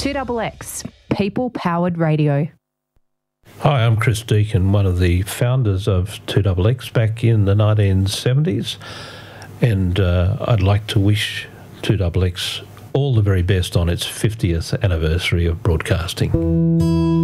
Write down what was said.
2XX, people-powered radio. Hi, I'm Chris Deacon, one of the founders of 2XX back in the 1970s, and I'd like to wish 2XX all the very best on its 50th anniversary of broadcasting.